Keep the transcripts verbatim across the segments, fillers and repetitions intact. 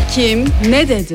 Kim ne dedi?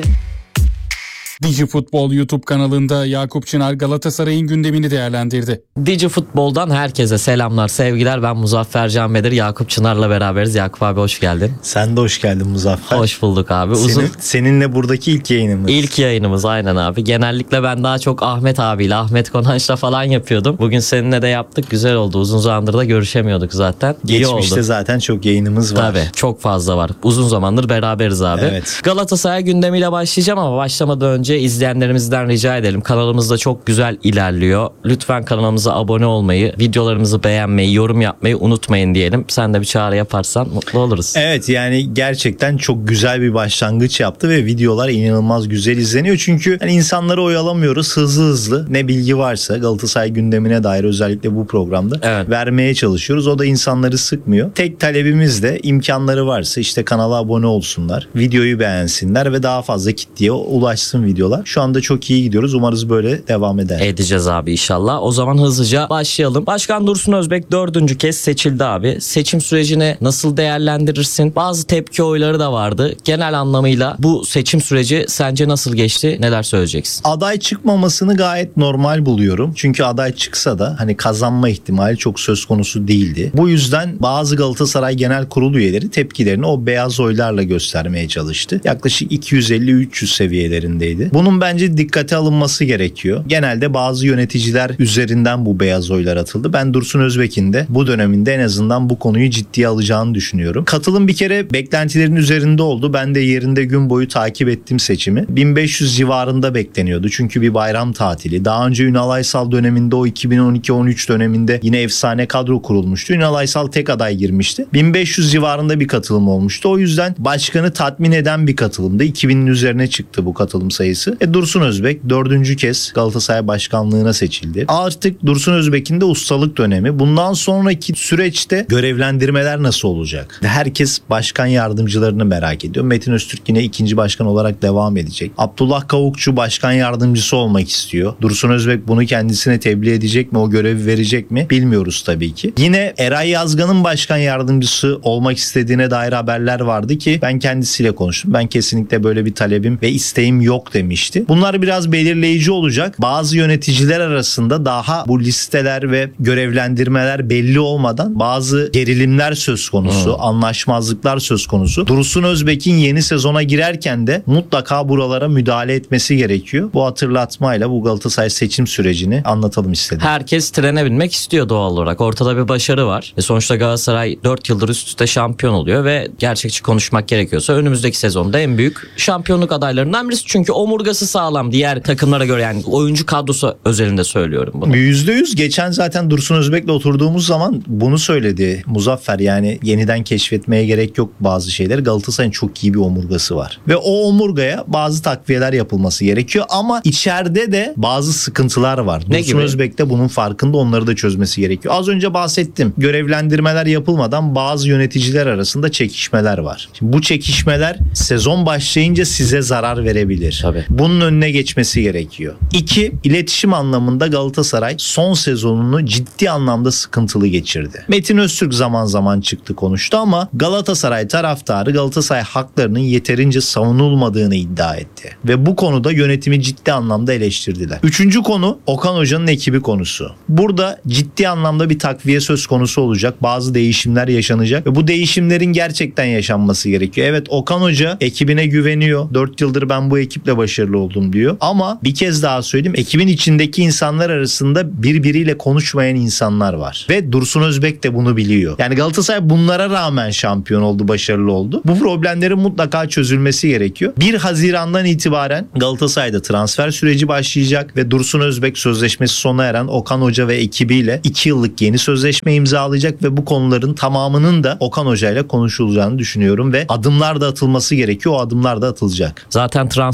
Dijifutbol YouTube kanalında Yakup Çınar Galatasaray'ın gündemini değerlendirdi. Dijifutbol'dan herkese selamlar, sevgiler. Ben Muzaffer Can Bedir, Yakup Çınar'la beraberiz. Yakup abi hoş geldin. Sen de hoş geldin Muzaffer. Hoş bulduk abi. Uzun... Senin, seninle buradaki ilk yayınımız. İlk yayınımız aynen abi. Genellikle ben daha çok Ahmet abiyle, Ahmet Konanç'la falan yapıyordum. Bugün seninle de yaptık. Güzel oldu. Uzun zamandır da görüşemiyorduk zaten. Geçmişte zaten çok yayınımız var. Tabii çok fazla var. Uzun zamandır beraberiz abi. Evet. Galatasaray gündemiyle başlayacağım ama başlamadan önce izleyenlerimizden rica edelim. Kanalımız da çok güzel ilerliyor. Lütfen kanalımıza abone olmayı, videolarımızı beğenmeyi, yorum yapmayı unutmayın diyelim. Sen de bir çağrı yaparsan mutlu oluruz. Evet, yani gerçekten çok güzel bir başlangıç yaptı ve videolar inanılmaz güzel izleniyor. Çünkü hani insanları oyalamıyoruz, hızlı hızlı ne bilgi varsa Galatasaray gündemine dair özellikle bu programda evet. vermeye çalışıyoruz. O da insanları sıkmıyor. Tek talebimiz de imkanları varsa işte kanala abone olsunlar, videoyu beğensinler ve daha fazla kitleye ulaşsın videolar. Şu anda çok iyi gidiyoruz. Umarız böyle devam eder. Edeceğiz abi inşallah. O zaman hızlıca başlayalım. Başkan Dursun Özbek dördüncü kez seçildi abi. Seçim sürecini nasıl değerlendirirsin? Bazı tepki oyları da vardı. Genel anlamıyla bu seçim süreci sence nasıl geçti? Neler söyleyeceksin? Aday çıkmamasını gayet normal buluyorum. Çünkü aday çıksa da hani kazanma ihtimali çok söz konusu değildi. Bu yüzden bazı Galatasaray Genel Kurulu üyeleri tepkilerini o beyaz oylarla göstermeye çalıştı. Yaklaşık iki yüz elli üç yüz seviyelerindeydi. Bunun bence dikkate alınması gerekiyor. Genelde bazı yöneticiler üzerinden bu beyaz oylar atıldı. Ben Dursun Özbek'in de bu döneminde en azından bu konuyu ciddiye alacağını düşünüyorum. Katılım bir kere beklentilerin üzerinde oldu. Ben de yerinde gün boyu takip ettim seçimi. bin beş yüz civarında bekleniyordu. Çünkü bir bayram tatili. Daha önce Ünal Aysal döneminde o iki bin on iki on üç döneminde yine efsane kadro kurulmuştu. Ünal Aysal tek aday girmişti. bin beş yüz civarında bir katılım olmuştu. O yüzden başkanı tatmin eden bir katılımdı. iki binin üzerine çıktı bu katılım sayısı. E Dursun Özbek dördüncü kez Galatasaray başkanlığına seçildi. Artık Dursun Özbek'in de ustalık dönemi. Bundan sonraki süreçte görevlendirmeler nasıl olacak? Herkes başkan yardımcılarını merak ediyor. Metin Öztürk yine ikinci başkan olarak devam edecek. Abdullah Kavukçu başkan yardımcısı olmak istiyor. Dursun Özbek bunu kendisine tebliğ edecek mi? O görevi verecek mi? Bilmiyoruz tabii ki. Yine Eray Yazgan'ın başkan yardımcısı olmak istediğine dair haberler vardı ki ben kendisiyle konuştum. Ben kesinlikle böyle bir talebim ve isteğim yok demişti. Bunlar biraz belirleyici olacak. Bazı yöneticiler arasında daha bu listeler ve görevlendirmeler belli olmadan bazı gerilimler söz konusu, hmm. anlaşmazlıklar söz konusu. Dursun Özbek'in yeni sezona girerken de mutlaka buralara müdahale etmesi gerekiyor. Bu hatırlatmayla bu Galatasaray seçim sürecini anlatalım istedim. Herkes trene binmek istiyor doğal olarak. Ortada bir başarı var. E sonuçta Galatasaray dört yıldır üst üste şampiyon oluyor ve gerçekçi konuşmak gerekiyorsa önümüzdeki sezonda en büyük şampiyonluk adaylarından birisi. Çünkü omurgası sağlam diğer takımlara göre, yani oyuncu kadrosu özelinde söylüyorum bunu. yüzde yüz geçen zaten Dursun Özbek'le oturduğumuz zaman bunu söyledi Muzaffer, yani yeniden keşfetmeye gerek yok bazı şeyler. Galatasaray'ın çok iyi bir omurgası var. Ve o omurgaya bazı takviyeler yapılması gerekiyor ama içeride de bazı sıkıntılar var. Ne Dursun gibi? Özbek de bunun farkında, onları da çözmesi gerekiyor. Az önce bahsettim. Görevlendirmeler yapılmadan bazı yöneticiler arasında çekişmeler var. Şimdi bu çekişmeler sezon başlayınca size zarar verebilir. Tabii. Bunun önüne geçmesi gerekiyor. İki, iletişim anlamında Galatasaray son sezonunu ciddi anlamda sıkıntılı geçirdi. Metin Öztürk zaman zaman çıktı konuştu ama Galatasaray taraftarı Galatasaray haklarının yeterince savunulmadığını iddia etti. Ve bu konuda yönetimi ciddi anlamda eleştirdiler. Üçüncü konu Okan Hoca'nın ekibi konusu. Burada ciddi anlamda bir takviye söz konusu olacak. Bazı değişimler yaşanacak ve bu değişimlerin gerçekten yaşanması gerekiyor. Evet, Okan Hoca ekibine güveniyor. dört yıldır ben bu ekiple başarılı oldum diyor. Ama bir kez daha söyleyeyim, ekibin içindeki insanlar arasında birbiriyle konuşmayan insanlar var. Ve Dursun Özbek de bunu biliyor. Yani Galatasaray bunlara rağmen şampiyon oldu, başarılı oldu. Bu problemlerin mutlaka çözülmesi gerekiyor. bir Haziran'dan itibaren Galatasaray'da transfer süreci başlayacak ve Dursun Özbek sözleşmesi sona eren Okan Hoca ve ekibiyle iki yıllık yeni sözleşme imzalayacak ve bu konuların tamamının da Okan Hoca ile konuşulacağını düşünüyorum ve adımlar da atılması gerekiyor. O adımlar da atılacak. Zaten transferi de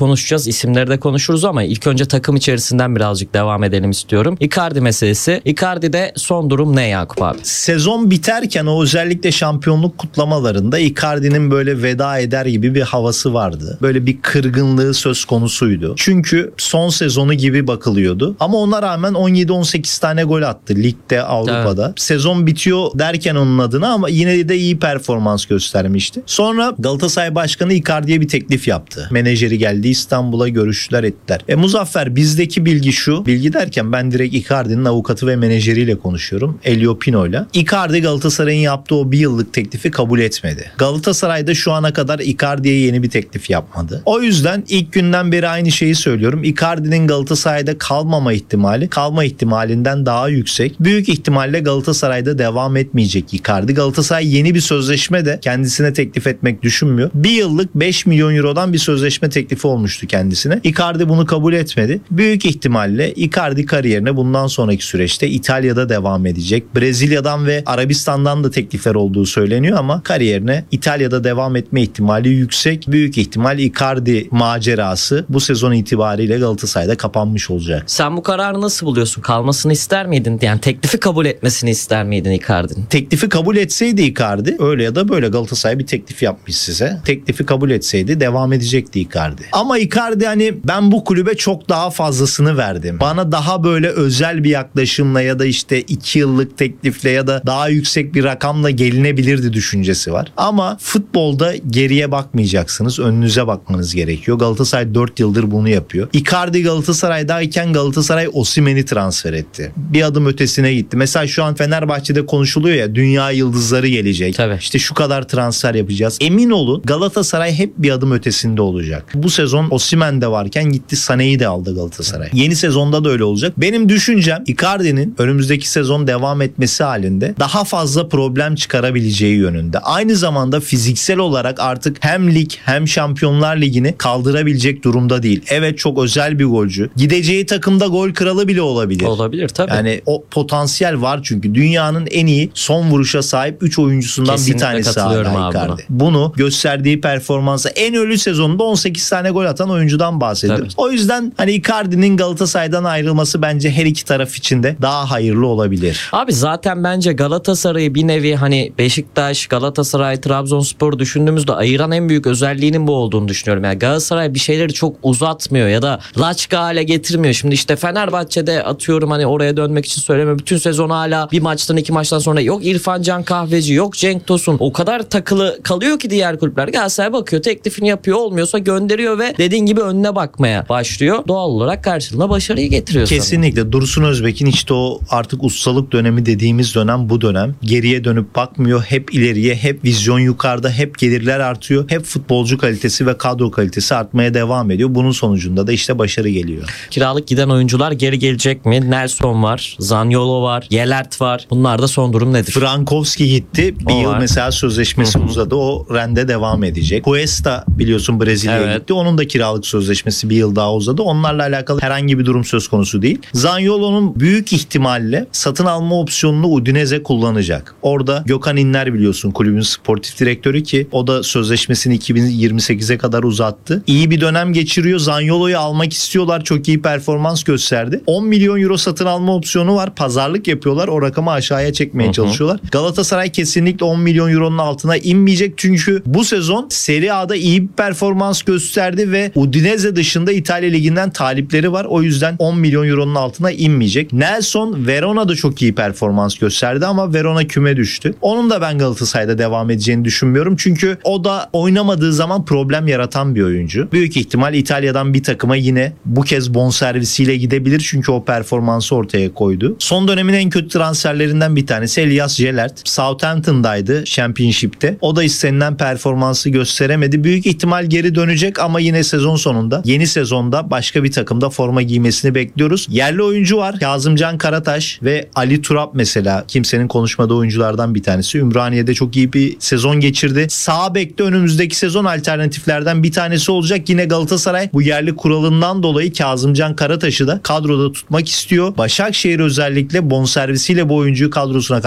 konuşacağız. İsimleri de konuşuruz ama ilk önce takım içerisinden birazcık devam edelim istiyorum. Icardi meselesi. Icardi'de son durum ne Yakup abi? Sezon biterken o özellikle şampiyonluk kutlamalarında Icardi'nin böyle veda eder gibi bir havası vardı. Böyle bir kırgınlığı söz konusuydu. Çünkü son sezonu gibi bakılıyordu. Ama ona rağmen on yedi on sekiz tane gol attı ligde, Avrupa'da. Evet. Sezon bitiyor derken onun adına ama yine de iyi performans göstermişti. Sonra Galatasaray Başkanı Icardi'ye bir teklif yaptı. Menajeri geldi İstanbul'a, görüştüler ettiler. E Muzaffer, bizdeki bilgi şu. Bilgi derken ben direkt Icardi'nin avukatı ve menajeriyle konuşuyorum. Elio Pino'yla. Icardi Galatasaray'ın yaptığı o bir yıllık teklifi kabul etmedi. Galatasaray'da şu ana kadar Icardi'ye yeni bir teklif yapmadı. O yüzden ilk günden beri aynı şeyi söylüyorum. Icardi'nin Galatasaray'da kalmama ihtimali kalma ihtimalinden daha yüksek. Büyük ihtimalle Galatasaray'da devam etmeyecek Icardi. Galatasaray yeni bir sözleşme de kendisine teklif etmek düşünmüyor. Bir yıllık beş milyon eurodan bir sözleşme teklifi olmuştu kendisine. Icardi bunu kabul etmedi. Büyük ihtimalle Icardi kariyerine bundan sonraki süreçte İtalya'da devam edecek. Brezilya'dan ve Arabistan'dan da teklifler olduğu söyleniyor ama kariyerine İtalya'da devam etme ihtimali yüksek. Büyük ihtimal Icardi macerası bu sezon itibariyle Galatasaray'da kapanmış olacak. Sen bu kararı nasıl buluyorsun? Kalmasını ister miydin? Yani teklifi kabul etmesini ister miydin Icardi'nin? Teklifi kabul etseydi Icardi, öyle ya da böyle Galatasaray bir teklif yapmış size. Teklifi kabul etseydi devam edecekti Icardi. Ama Icardi hani ben bu kulübe çok daha fazlasını verdim. Bana daha böyle özel bir yaklaşımla ya da işte iki yıllık teklifle ya da daha yüksek bir rakamla gelinebilirdi düşüncesi var. Ama futbolda geriye bakmayacaksınız. Önünüze bakmanız gerekiyor. Galatasaray dört yıldır bunu yapıyor. Icardi Galatasaray'dayken Galatasaray Osimhen'i transfer etti. Bir adım ötesine gitti. Mesela şu an Fenerbahçe'de konuşuluyor ya, dünya yıldızları gelecek. Tabii. İşte şu kadar transfer yapacağız. Emin olun Galatasaray hep bir adım ötesinde olacak. Bu sezon Osimhen de varken gitti Sané'yi de aldı Galatasaray. Yeni sezonda da öyle olacak. Benim düşüncem Icardi'nin önümüzdeki sezon devam etmesi halinde daha fazla problem çıkarabileceği yönünde. Aynı zamanda fiziksel olarak artık hem lig hem Şampiyonlar Ligi'ni kaldırabilecek durumda değil. Evet, çok özel bir golcü. Gideceği takımda gol kralı bile olabilir. Olabilir tabii. Yani o potansiyel var çünkü. Dünyanın en iyi son vuruşa sahip üç oyuncusundan Kesinlikle bir tanesi hala abi Icardi. Bunu gösterdiği performansa en ölü sezonunda on sekiz tane gol atan oyuncudan bahsediyoruz. Tabii. O yüzden hani Icardi'nin Galatasaray'dan ayrılması bence her iki taraf için de daha hayırlı olabilir. Abi zaten bence Galatasaray'ı bir nevi hani Beşiktaş, Galatasaray, Trabzonspor'u düşündüğümüzde ayıran en büyük özelliğinin bu olduğunu düşünüyorum. Yani Galatasaray bir şeyleri çok uzatmıyor ya da laçka hale getirmiyor. Şimdi işte Fenerbahçe'de atıyorum hani oraya dönmek için söyleme. Bütün sezon hala bir maçtan iki maçtan sonra yok İrfan Can Kahveci, yok Cenk Tosun. O kadar takılı kalıyor ki diğer kulüpler. Galatasaray bakıyor, teklifini yapıyor, olmuyorsa gönderiyor ve dediğin gibi önüne bakmaya başlıyor. Doğal olarak karşılığına başarıyı getiriyor. Kesinlikle. Sana. Dursun Özbek'in işte o artık ustalık dönemi dediğimiz dönem bu dönem. Geriye dönüp bakmıyor. Hep ileriye, hep vizyon yukarıda, hep gelirler artıyor. Hep futbolcu kalitesi ve kadro kalitesi artmaya devam ediyor. Bunun sonucunda da işte başarı geliyor. Kiralık giden oyuncular geri gelecek mi? Nelson var, Zaniolo var, Yelert var. Bunlar da son durum nedir? Frankowski gitti. Bir O yıl var. mesela sözleşmesi Hı-hı. uzadı. O Rende devam edecek. Cuesta biliyorsun Brezilya'ya Evet. gitti. Onun da kiralık sözleşmesi bir yıl daha uzadı. Onlarla alakalı herhangi bir durum söz konusu değil. Zaniolo'nun büyük ihtimalle satın alma opsiyonunu Udinese kullanacak. Orada Gökhan İnler biliyorsun kulübün sportif direktörü ki o da sözleşmesini iki bin yirmi sekize kadar uzattı. İyi bir dönem geçiriyor. Zaniolo'yu almak istiyorlar. Çok iyi performans gösterdi. on milyon euro satın alma opsiyonu var. Pazarlık yapıyorlar. O rakamı aşağıya çekmeye Hı-hı. çalışıyorlar. Galatasaray kesinlikle on milyon euronun altına inmeyecek. Çünkü bu sezon Serie A'da iyi bir performans gösterdi ve Udinese dışında İtalya Ligi'nden talipleri var. O yüzden on milyon euronun altına inmeyecek. Nelson Verona'da çok iyi performans gösterdi ama Verona küme düştü. Onun da ben Galatasaray'da devam edeceğini düşünmüyorum. Çünkü o da oynamadığı zaman problem yaratan bir oyuncu. Büyük ihtimal İtalya'dan bir takıma yine bu kez bonservisiyle gidebilir. Çünkü o performansı ortaya koydu. Son dönemin en kötü transferlerinden bir tanesi Elias Gelert. Southampton'daydı Championship'te. O da istenilen performansı gösteremedi. Büyük ihtimal geri dönecek ama yine sezon sonunda yeni sezonda başka bir takımda forma giymesini bekliyoruz. Yerli oyuncu var. Kazımcan Karataş ve Ali Turap mesela kimsenin konuşmadığı oyunculardan bir tanesi. Ümraniye'de çok iyi bir sezon geçirdi. Sağ bekte önümüzdeki sezon alternatiflerden bir tanesi olacak. Yine Galatasaray bu yerli kuralından dolayı Kazımcan Karataş'ı da kadroda tutmak istiyor. Başakşehir özellikle bonservisiyle bu oyuncuyu kadrosuna